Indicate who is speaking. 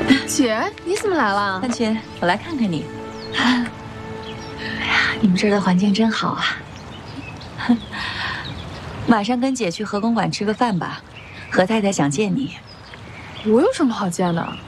Speaker 1: 姐，你怎么来了？
Speaker 2: 三群，我来看看你。哎呀，你们这儿的环境真好啊！晚上跟姐去河公馆吃个饭吧，何太太想见你。
Speaker 1: 我有什么好见的？